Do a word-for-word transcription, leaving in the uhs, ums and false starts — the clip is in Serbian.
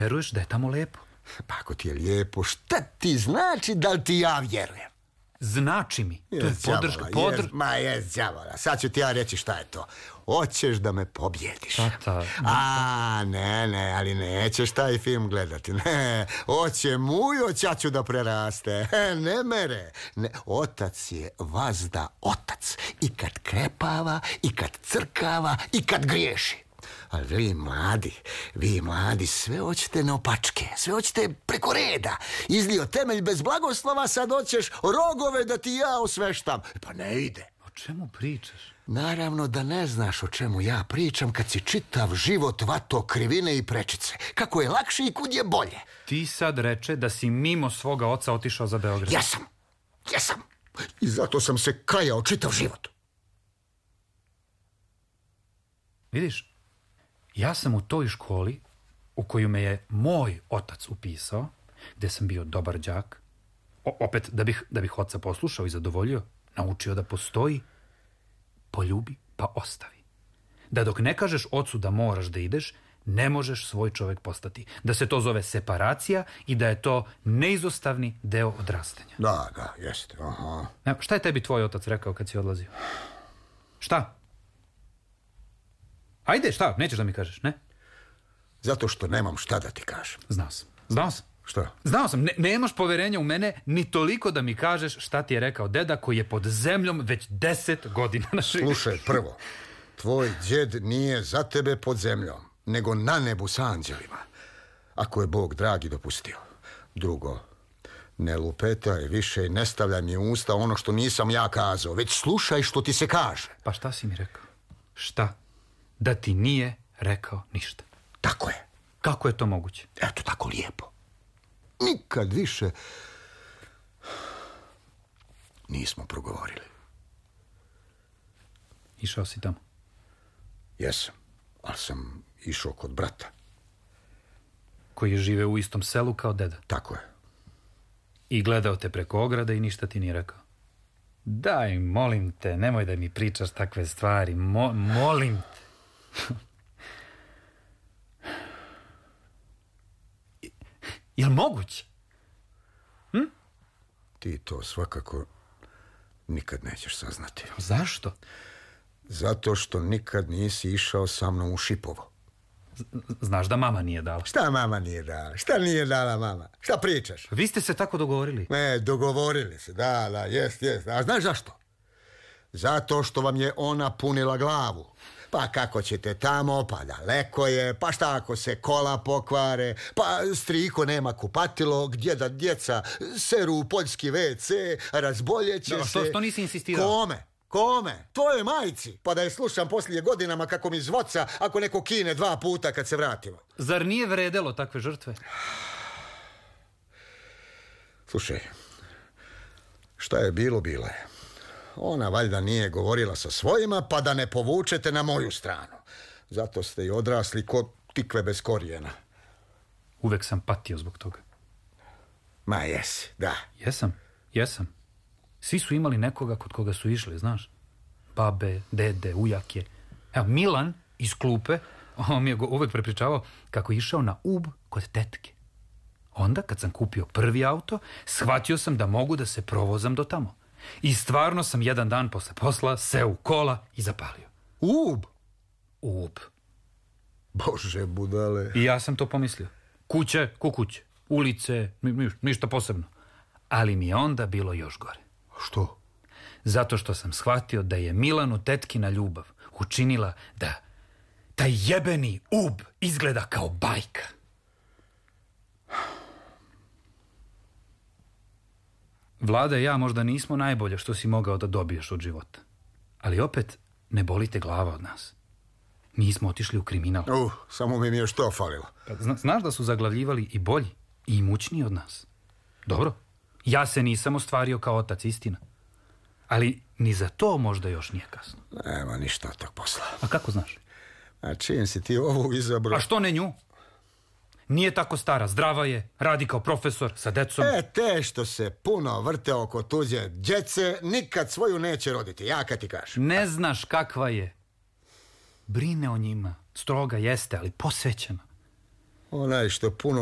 Veruješ da je tamo lepo? Pa ako ti je lijepo, šta ti znači da li ti ja vjerujem? Znači mi. To je podrška. Podr... Jest, ma jest djavola. Sad ću ti ja reći šta je to. Hoćeš da me pobjediš. Tata. A, ne, ne, ali nećeš taj film gledati. Ne, hoće mujo ćaću da preraste. Ne mere. Ne, otac je vazda otac. I kad krepava, i kad crkava, i kad griješi. Ali vi mladi, vi mladi, sve hoćete naopačke, sve hoćete preko reda. Izlio temelj bez blagoslova, sad hoćeš rogove da ti ja osveštam. Pa ne ide. O čemu pričaš? Naravno da ne znaš o čemu ja pričam kad si čitav život vato krivine i prečice. Kako je lakše i kud je bolje. Ti sad reče da si mimo svoga oca otišao za Beograd. Jesam, jesam. I zato sam se kajao čitav život. Vidiš, ja sam u toj školi u koju me je moj otac upisao, gde sam bio dobar đak, o, opet da bih, da bih oca poslušao i zadovoljio, naučio da postoji poljubi pa ostavi. Da dok ne kažeš ocu da moraš da ideš, ne možeš svoj čovek postati. Da se to zove separacija i da je to neizostavni deo odrastanja. Da, da, jeste. Aha. Evo, šta je tebi tvoj otac rekao kad si odlazio? Šta? Ajde, šta? Nećeš da mi kažeš, ne? Zato što nemam šta da ti kažem. Znao sam. Znao sam. Šta? Znao sam. Ne, nemaš poverenja u mene ni toliko da mi kažeš šta ti je rekao deda koji je pod zemljom već deset godina na širu. Slušaj, prvo, tvoj djed nije za tebe pod zemljom, nego na nebu sa anđelima. Ako je Bog dragi dopustio. Drugo, ne lupetaj više i ne stavljaj mi u usta ono što nisam ja kazao, već slušaj što ti se kaže. Pa šta si mi rekao? Šta? Da ti nije rekao ništa. Tako je. Kako je to moguće? Eto, tako lijepo. Nikad više nismo progovorili. Išao si tamo? Jesam, ali sam išao kod brata. Koji žive u istom selu kao deda? Tako je. I gledao te preko ograda i ništa ti nije rekao? Daj, molim te, nemoj da mi pričaš takve stvari. Mo, molim te. Jel moguće? Hm? Ti to svakako nikad nećeš saznati. Zašto? Zato što nikad nisi išao sa mnom u Šipovo. Znaš da mama nije dala. Šta mama nije dala? Šta nije dala mama? Šta pričaš? Vi ste se tako dogovorili? Ne, dogovorili se, da, da, jest, jest. A znaš zašto? Zato što vam je ona punila glavu. Pa kako ćete tamo, pa daleko je, pa šta ako se kola pokvare, pa striko nema kupatilo, gdje da djeca seru u poljski ve ce, razboljeće da, se. Što, što nisi insistirao? Kome? Kome? Tvojoj majci. Pa da je slušam poslije godinama kako mi zvoca ako neko kine dva puta kad se vratimo. Zar nije vredelo takve žrtve? Slušaj, šta je bilo, bilo je. Ona valjda nije govorila sa svojima, pa da ne povučete na moju stranu. Zato ste i odrasli ko tikve bez korijena. Uvek sam patio zbog toga. Ma jesi, da. Jesam, jesam. Svi su imali nekoga kod koga su išli, znaš. Babe, dede, ujake. Evo, Milan iz klupe, on mi je uvek prepričavao kako je išao na ub kod tetke. Onda, kad sam kupio prvi auto, shvatio sam da mogu da se provozam do tamo. I stvarno sam jedan dan posle posla seo u kola i zapalio. Ub? Ub. Bože, budale. I ja sam to pomislio. Kuće, ku kuće. Ulice, ni, ništa posebno. Ali mi je onda bilo još gore. Što? Zato što sam shvatio da je Milanu tetkina ljubav učinila da taj jebeni ub izgleda kao bajka. Vlada i ja možda nismo najbolje što si mogao da dobiješ od života. Ali opet ne boli te glava od nas. Mi smo otišli u kriminal. Uh, samo mi je što falilo. Zna, znaš da su zaglavljivali i bolji i imućniji od nas. Dobro, ja se nisam ostvario kao otac, istina. Ali ni za to možda još nije kasno. Nema ništa od tog posla. A kako znaš? A čim si ti ovu izabrao? A što ne nju? Nije tako stara, zdrava je, radi kao profesor sa decom. E, te što se puno vrte oko tuđe djece, nikad svoju neće roditi, ja kad ti kažem. Ne znaš kakva je. Brine o njima, stroga jeste, ali posvećena. Onaj što puno